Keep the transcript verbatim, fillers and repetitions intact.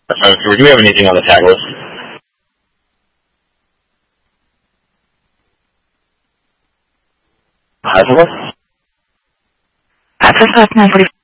Uh, do we have anything on the tag list? Hazard? Access list nine forty.